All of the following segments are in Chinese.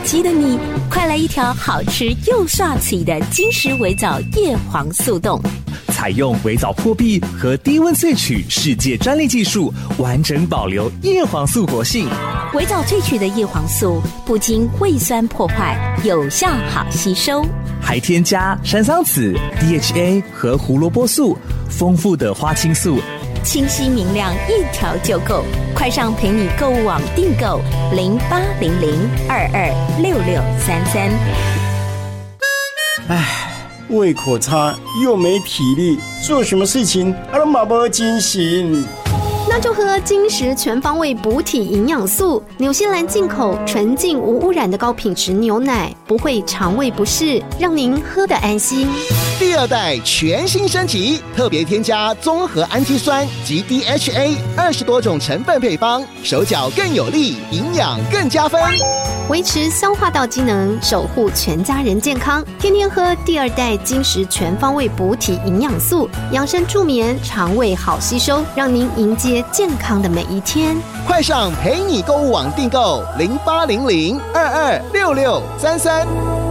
肌的你，快来一条好吃又刷嘴的金石微藻叶黄素冻。 采用微藻破壁和低温萃取世界专利技术，完整保留叶黄素活性。 微藻萃取的叶黄素不经胃酸破坏，有效好吸收， 还添加山桑子、DHA 和胡萝卜素，丰富的花青素， 清晰明亮，一条就够。快上陪你购物网订购0800226633。 胃口差又没体力，做什么事情都没精神。 那就喝金石全方位补体营养素，纽西兰进口纯净无污染的高品质牛奶，不会肠胃不适，让您喝得安心。 第二代全新升级，特别添加综合氨基酸及 DHA 20多种成分配方，手脚更有力，营养更加分， 维持消化道机能，守护全家人健康。天天喝第二代金石全方位补体营养素，养生助眠，肠胃好吸收，让您迎接健康的每一天。 快上陪你购物网订购0800226633。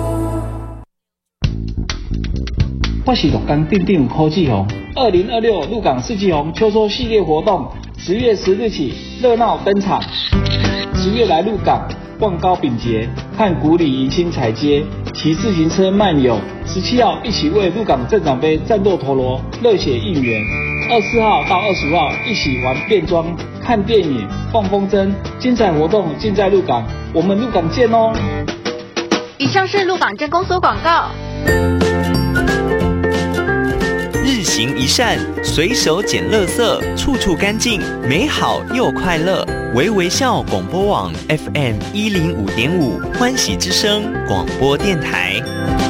我是鹿港镇长柯志宏。2026鹿港四季红秋收系列活动10月10日起热闹登场。10月来鹿港逛糕饼节，看古里迎新彩街，骑自行车漫游。17号一起为鹿港镇长杯战斗陀螺，热血应援。24号到25号一起玩变装、看电影、放风筝，精彩活动尽在鹿港，我们鹿港见哦！ 以上是鹿港镇公所广告。 日行一善，随手捡垃圾，处处干净，美好又快乐。微微笑广播网 FM105.5欢喜之声广播电台。